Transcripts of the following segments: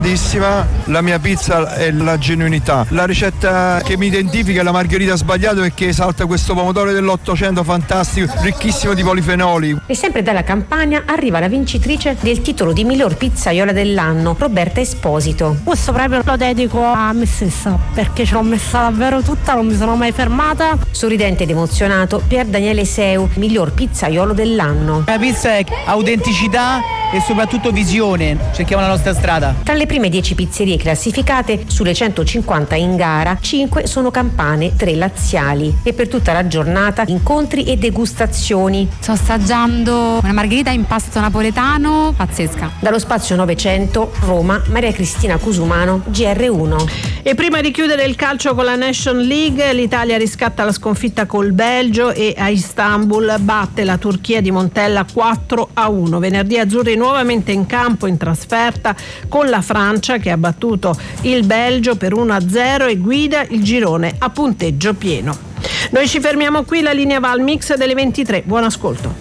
La mia pizza è la genuinità. La ricetta che mi identifica è la margherita sbagliata, perché esalta questo pomodoro dell'800 fantastico, ricchissimo di polifenoli. E sempre dalla Campania arriva la vincitrice del titolo di miglior pizzaiola dell'anno, Roberta Esposito. Questo proprio lo dedico a me stessa, perché ce l'ho messa davvero tutta, non mi sono mai fermata. Sorridente ed emozionato Pier Daniele Seu, miglior pizzaiolo dell'anno. La pizza è autenticità e soprattutto visione, cerchiamo la nostra strada. Tra le prime 10 pizzerie classificate, sulle 150 in gara, 5 sono campane, 3 laziali. E per tutta la giornata incontri e degustazioni. Sto assaggiando una margherita in pasto napoletano pazzesca. Dallo spazio 900, Roma, Maria Cristina Cusumano, GR1. E prima di chiudere il calcio con la Nation League, l'Italia riscatta la sconfitta col Belgio e a Istanbul batte la Turchia di Montella 4-1. Venerdì azzurri nuovamente in campo in trasferta con la Francia, che ha battuto il Belgio per 1-0 e guida il girone a punteggio pieno. Noi ci fermiamo qui, la linea va al mix delle 23. Buon ascolto.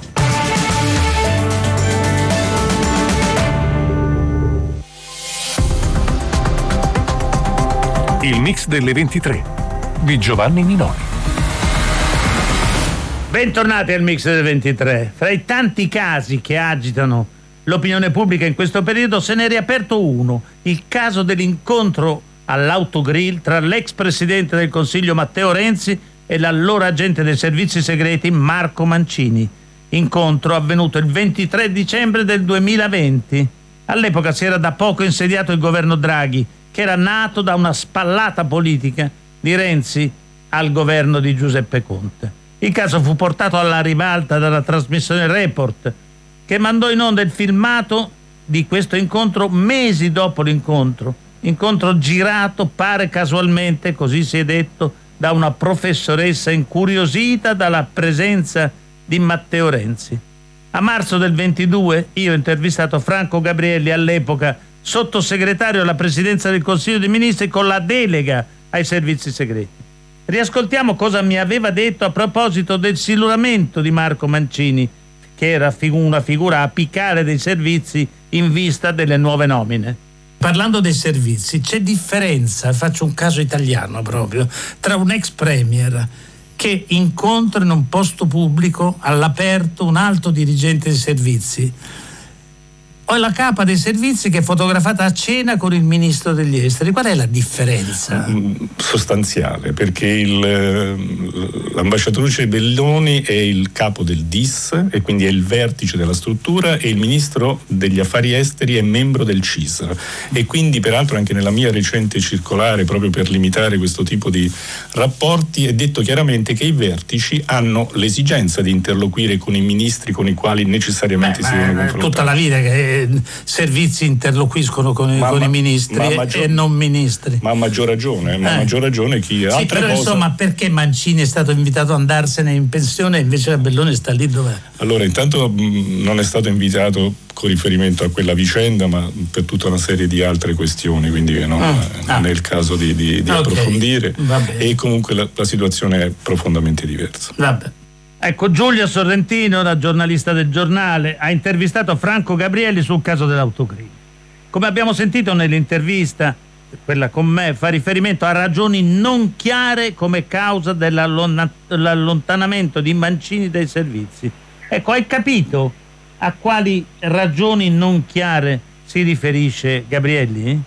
Il mix delle 23 di Giovanni Minoni. Bentornati al mix delle 23. Fra i tanti casi che agitano l'opinione pubblica in questo periodo se ne è riaperto uno, il caso dell'incontro all'autogrill tra l'ex presidente del Consiglio Matteo Renzi e l'allora agente dei servizi segreti Marco Mancini. Incontro avvenuto il 23 dicembre del 2020. All'epoca si era da poco insediato il governo Draghi, che era nato da una spallata politica di Renzi al governo di Giuseppe Conte. Il caso fu portato alla ribalta dalla trasmissione Report, che mandò in onda il filmato di questo incontro mesi dopo l'incontro. Incontro girato, pare casualmente, così si è detto, da una professoressa incuriosita dalla presenza di Matteo Renzi. A marzo del 22 io ho intervistato Franco Gabrielli, all'epoca sottosegretario alla presidenza del Consiglio dei Ministri con la delega ai servizi segreti. Riascoltiamo cosa mi aveva detto a proposito del siluramento di Marco Mancini, che era una figura apicale dei servizi in vista delle nuove nomine. Parlando dei servizi, c'è differenza, faccio un caso italiano proprio, tra un ex premier che incontra in un posto pubblico all'aperto un alto dirigente dei servizi, o la capa dei servizi che è fotografata a cena con il ministro degli esteri. Qual è la differenza? Sostanziale, perché l'ambasciatrice Belloni è il capo del DIS e quindi è il vertice della struttura, e il ministro degli affari esteri è membro del CISA, e quindi peraltro anche nella mia recente circolare, proprio per limitare questo tipo di rapporti, è detto chiaramente che i vertici hanno l'esigenza di interloquire con i ministri con i quali necessariamente si devono confrontare. Tutta la vita che servizi interloquiscono con i ministri e non ministri. Ma a maggior ragione chi ha sì, però cosa... insomma, perché Mancini è stato invitato ad andarsene in pensione e invece la Belloni sta lì dov'è? Allora, intanto non è stato invitato con riferimento a quella vicenda, ma per tutta una serie di altre questioni, quindi non è il caso di approfondire, e comunque la situazione è profondamente diversa. Vabbè. Ecco, Giulia Sorrentino, la giornalista del Giornale, ha intervistato Franco Gabrielli sul caso dell'autogrill. Come abbiamo sentito nell'intervista, quella con me, fa riferimento a ragioni non chiare come causa dell'allontanamento di Mancini dai servizi. Ecco, hai capito a quali ragioni non chiare si riferisce Gabrielli?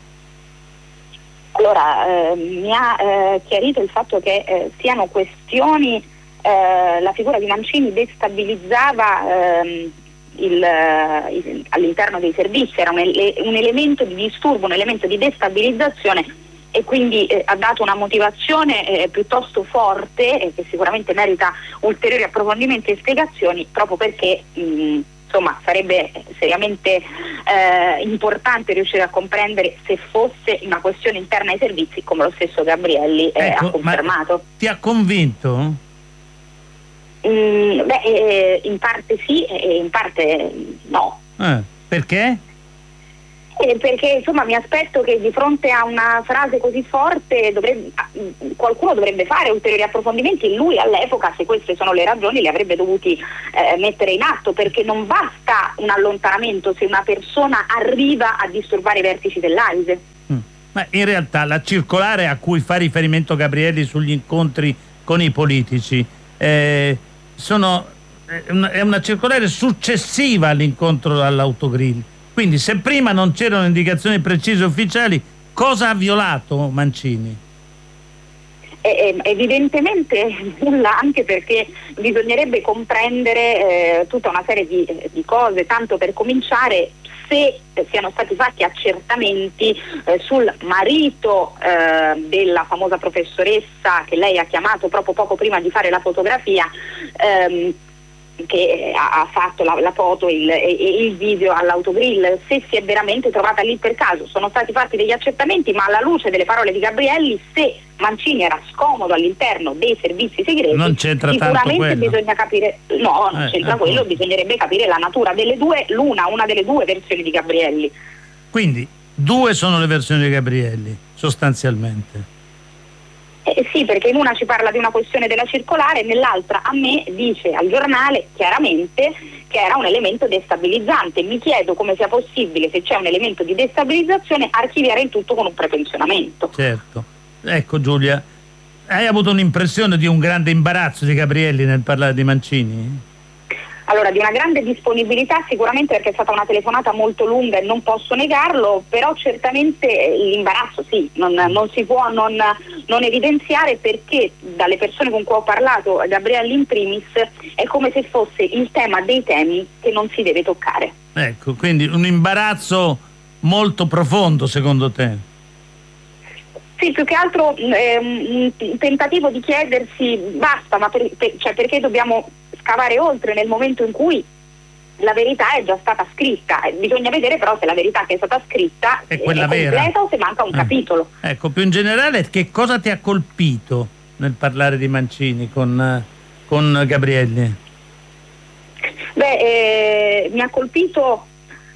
Allora, mi ha chiarito il fatto che siano questioni. La figura di Mancini destabilizzava all'interno dei servizi, era un elemento di disturbo, un elemento di destabilizzazione, e quindi ha dato una motivazione piuttosto forte, che sicuramente merita ulteriori approfondimenti e spiegazioni, proprio perché insomma sarebbe seriamente importante riuscire a comprendere se fosse una questione interna ai servizi, come lo stesso Gabrielli ha confermato. Ti ha convinto? In parte sì e in parte no. Perché? Perché insomma mi aspetto che di fronte a una frase così forte qualcuno dovrebbe fare ulteriori approfondimenti. Lui all'epoca, se queste sono le ragioni, li avrebbe dovuti mettere in atto, perché non basta un allontanamento se una persona arriva a disturbare i vertici dell'AISE. Ma in realtà la circolare a cui fa riferimento Gabrielli sugli incontri con i politici è una circolare successiva all'incontro all'autogrill. Quindi se prima non c'erano indicazioni precise ufficiali, cosa ha violato Mancini? Evidentemente nulla, anche perché bisognerebbe comprendere tutta una serie di cose, tanto per cominciare se siano stati fatti accertamenti sul marito della famosa professoressa che lei ha chiamato proprio poco prima di fare la fotografia, che ha fatto la foto e il video all'autogrill, se si è veramente trovata lì per caso. Sono stati fatti degli accertamenti, ma alla luce delle parole di Gabrielli, se Mancini era scomodo all'interno dei servizi segreti, non c'entra sicuramente bisogna capire, non c'entra quello, bisognerebbe capire la natura delle due, una delle due versioni di Gabrielli. Quindi due sono le versioni di Gabrielli sostanzialmente. Sì, perché in una ci parla di una questione della circolare e nell'altra a me dice al giornale chiaramente che era un elemento destabilizzante. Mi chiedo come sia possibile, se c'è un elemento di destabilizzazione, archiviare il tutto con un prepensionamento. Certo. Ecco Giulia, hai avuto un'impressione di un grande imbarazzo di Gabrielli nel parlare di Mancini? Allora, di una grande disponibilità sicuramente, perché è stata una telefonata molto lunga e non posso negarlo, però certamente l'imbarazzo sì, non si può non evidenziare, perché dalle persone con cui ho parlato, Gabrielli in primis, è come se fosse il tema dei temi che non si deve toccare. Ecco, quindi un imbarazzo molto profondo secondo te? Sì, più che altro un tentativo di chiedersi basta, ma perché dobbiamo scavare oltre nel momento in cui la verità è già stata scritta. Bisogna vedere però se la verità che è stata scritta è quella vera completa o se manca un capitolo. Ecco, più in generale, che cosa ti ha colpito nel parlare di Mancini con Gabrielli? Mi ha colpito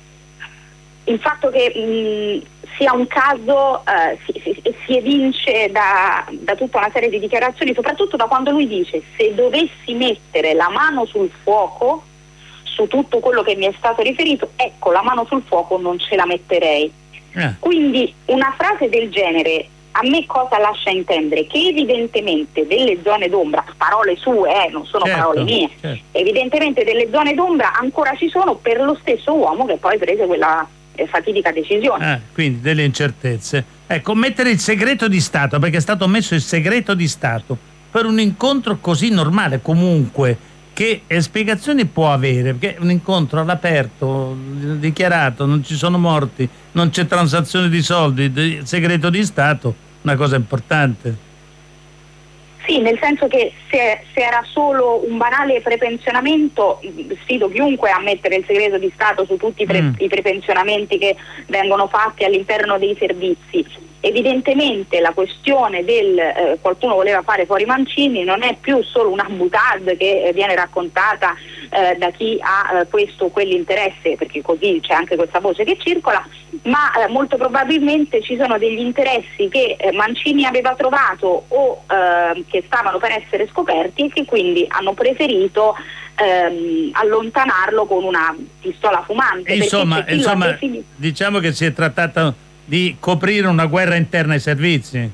il fatto che sia un caso, si evince da tutta una serie di dichiarazioni, soprattutto da quando lui dice: se dovessi mettere la mano sul fuoco su tutto quello che mi è stato riferito, ecco, la mano sul fuoco non ce la metterei. Quindi una frase del genere a me cosa lascia intendere? Che evidentemente delle zone d'ombra, parole sue, non sono parole mie, evidentemente delle zone d'ombra ancora ci sono per lo stesso uomo che poi prese quella fatidica decisione. Quindi delle incertezze. Ecco, mettere il segreto di Stato, perché è stato messo il segreto di Stato per un incontro così normale, comunque, che spiegazioni può avere? Perché un incontro all'aperto, dichiarato, non ci sono morti, non c'è transazione di soldi, segreto di Stato, una cosa importante. Sì, nel senso che se era solo un banale prepensionamento, sfido chiunque a mettere il segreto di Stato su tutti i prepensionamenti che vengono fatti all'interno dei servizi. Evidentemente la questione del qualcuno voleva fare fuori Mancini non è più solo una boutade che viene raccontata da chi ha questo o quell'interesse, perché così c'è anche questa voce che circola, ma molto probabilmente ci sono degli interessi che Mancini aveva trovato o che stavano per essere scoperti e che quindi hanno preferito allontanarlo con una pistola fumante. Insomma, diciamo che si è trattato di coprire una guerra interna ai servizi.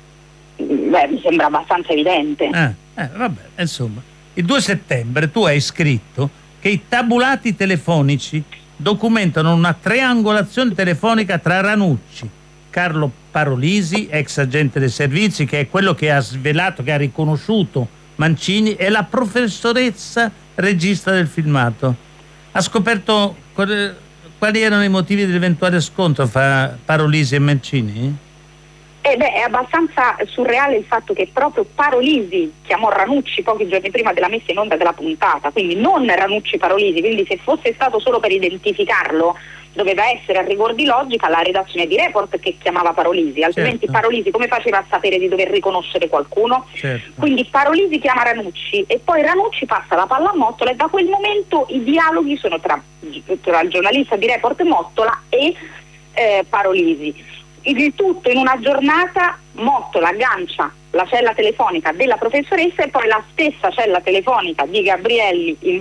Mi sembra abbastanza evidente. Vabbè, insomma, il 2 settembre tu hai scritto che i tabulati telefonici documentano una triangolazione telefonica tra Ranucci, Carlo Parolisi, ex agente dei servizi, che è quello che ha svelato, che ha riconosciuto Mancini, e la professoressa regista del filmato. Ha scoperto quali erano i motivi dell'eventuale scontro fra Parolisi e Mancini? È abbastanza surreale il fatto che proprio Parolisi chiamò Ranucci pochi giorni prima della messa in onda della puntata, quindi non Ranucci Parolisi, quindi se fosse stato solo per identificarlo doveva essere a rigor di logica la redazione di Report che chiamava Parolisi, altrimenti Parolisi come faceva a sapere di dover riconoscere qualcuno? Quindi Parolisi chiama Ranucci e poi Ranucci passa la palla a Mottola e da quel momento i dialoghi sono tra il giornalista di Report Mottola e Parolisi. Il tutto in una giornata. Mottola aggancia la cella telefonica della professoressa e poi la stessa cella telefonica di Gabrielli in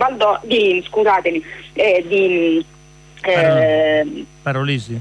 Parolisi.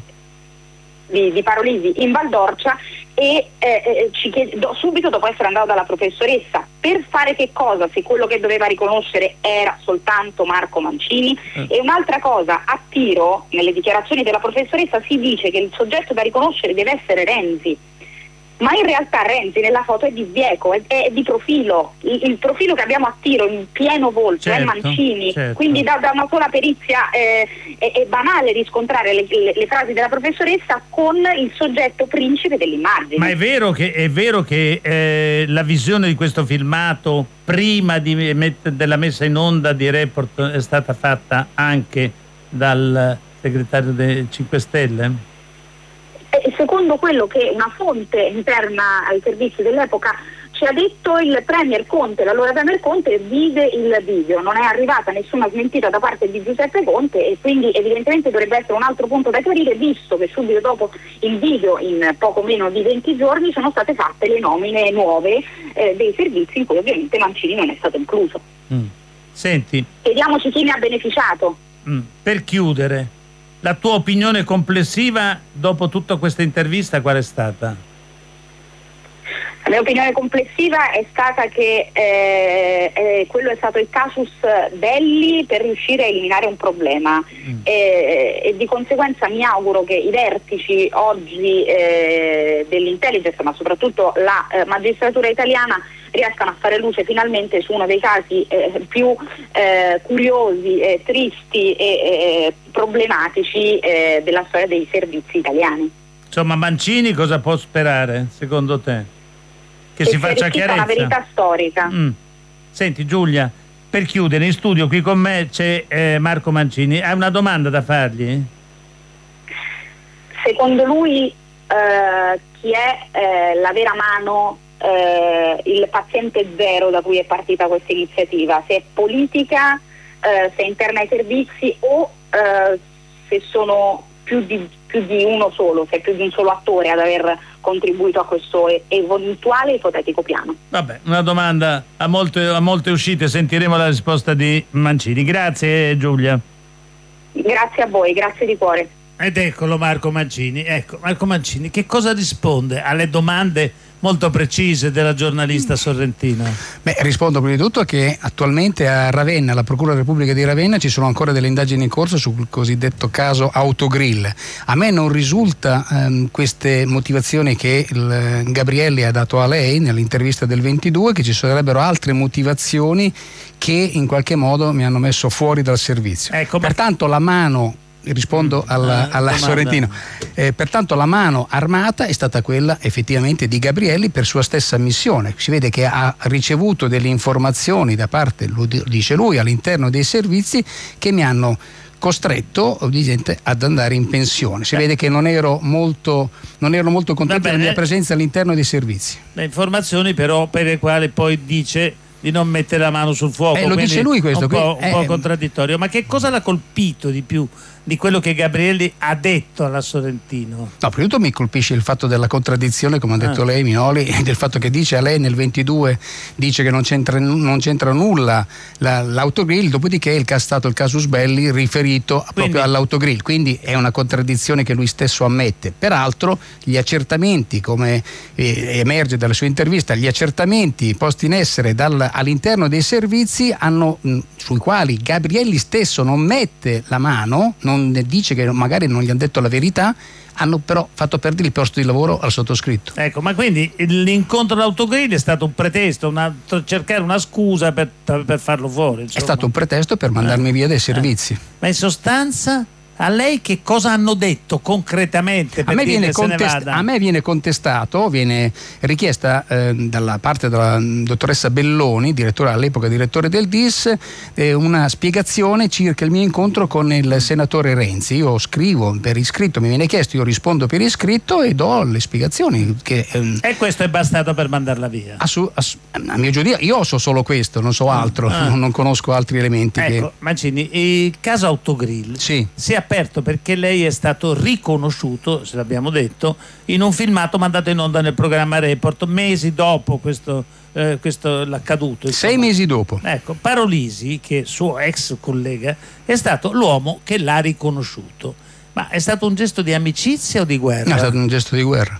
Di Parolisi in Valdorcia e subito dopo essere andato dalla professoressa per fare che cosa, se quello che doveva riconoscere era soltanto Marco Mancini. E un'altra cosa, a tiro nelle dichiarazioni della professoressa si dice che il soggetto da riconoscere deve essere Renzi, ma in realtà Renzi nella foto è di sbieco, è di profilo, il profilo che abbiamo a tiro in pieno volto è Mancini, quindi da una sola perizia è banale riscontrare le frasi della professoressa con il soggetto principe dell'immagine. Ma è vero che la visione di questo filmato prima della messa in onda di Report è stata fatta anche dal segretario dei 5 Stelle? Secondo quello che una fonte interna ai servizi dell'epoca ci ha detto, il Premier Conte, l'allora Premier Conte, vide il video, non è arrivata nessuna smentita da parte di Giuseppe Conte e quindi evidentemente dovrebbe essere un altro punto da chiarire, visto che subito dopo il video, in poco meno di 20 giorni, sono state fatte le nomine nuove dei servizi in cui ovviamente Mancini non è stato incluso. Senti, chiediamoci chi ne ha beneficiato. Per chiudere, la tua opinione complessiva dopo tutta questa intervista qual è stata? La mia opinione complessiva è stata che quello è stato il casus belli per riuscire a eliminare un problema e di conseguenza mi auguro che i vertici oggi dell'intelligence, ma soprattutto la magistratura italiana, riescano a fare luce finalmente su uno dei casi più curiosi, tristi e problematici della storia dei servizi italiani. Insomma, Mancini cosa può sperare, secondo te? Che si faccia chiarezza? Una verità storica. Senti Giulia, per chiudere, in studio qui con me c'è Marco Mancini. Hai una domanda da fargli? Secondo lui chi è la vera mano, il paziente zero da cui è partita questa iniziativa? Se è politica, se è interna ai servizi o se sono più di uno solo, se è più di un solo attore ad aver contribuito a questo eventuale ipotetico piano. Vabbè, una domanda a molte uscite, sentiremo la risposta di Mancini. Grazie Giulia. Grazie a voi, grazie di cuore. Ed eccolo Marco Mancini. Ecco, Marco Mancini, che cosa risponde alle domande molto precise della giornalista sorrentina? Beh, rispondo prima di tutto che attualmente a Ravenna, alla Procura della Repubblica di Ravenna, ci sono ancora delle indagini in corso sul cosiddetto caso Autogrill. A me non risulta queste motivazioni che il Gabrielli ha dato a lei nell'intervista del 22, che ci sarebbero altre motivazioni che in qualche modo mi hanno messo fuori dal servizio. Ecco, pertanto la mano, rispondo alla Sorrentino, pertanto la mano armata è stata quella effettivamente di Gabrielli per sua stessa missione. Si vede che ha ricevuto delle informazioni da parte, lo dice lui, all'interno dei servizi che mi hanno costretto ad andare in pensione. Si vede che non ero molto contento della mia presenza all'interno dei servizi. Le informazioni però per le quali poi dice di non mettere la mano sul fuoco, lo dice lui questo, un po' contraddittorio. Ma che cosa l'ha colpito di più di quello che Gabrielli ha detto alla Sorrentino? No, prima di tutto mi colpisce il fatto della contraddizione, come ha detto lei, Minoli, del fatto che dice a lei nel 22 dice che non c'entra nulla l'autogrill, dopodiché è stato il casus belli riferito proprio all'autogrill, quindi è una contraddizione che lui stesso ammette. Peraltro gli accertamenti, come emerge dalla sua intervista, gli accertamenti posti in essere all'interno dei servizi sui quali Gabrielli stesso non mette la mano, non dice che magari non gli hanno detto la verità, hanno però fatto perdere il posto di lavoro al sottoscritto. Ecco, ma quindi l'incontro all'autogrill è stato un pretesto, cercare una scusa per farlo fuori, insomma. È stato un pretesto per mandarmi via dai servizi. Ma in sostanza a lei che cosa hanno detto concretamente? A me viene contestato, viene richiesta dalla parte della dottoressa Belloni, all'epoca direttore del DIS, una spiegazione circa il mio incontro con il senatore Renzi. Io scrivo per iscritto, mi viene chiesto, io rispondo per iscritto e do le spiegazioni. E questo è bastato per mandarla via? A mio giudizio, io so solo questo, non so altro, non conosco altri elementi. Ecco, Mancini, il caso Autogrill si è aperto perché lei è stato riconosciuto, se l'abbiamo detto, in un filmato mandato in onda nel programma Report mesi dopo questo l'accaduto. 6 mesi dopo. Ecco, Parolisi, che è suo ex collega, è stato l'uomo che l'ha riconosciuto. Ma è stato un gesto di amicizia o di guerra? No, è stato un gesto di guerra.